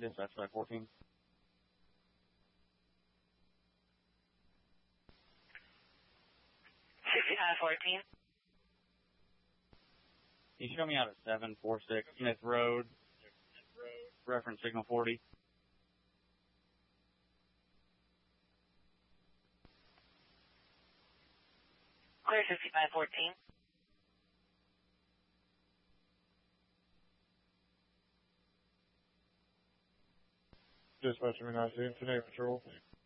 Dispatch 514. $6914. Can you show me out at 746 Smith Road, reference signal 40? Clear 6514. Dispatch, I see today patrol.